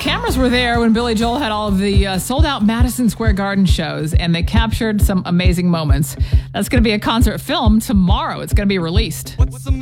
Cameras were there when Billy Joel had all of the sold-out Madison Square Garden shows, and they captured some amazing moments. That's going to be a concert film tomorrow. It's going to be released. What's the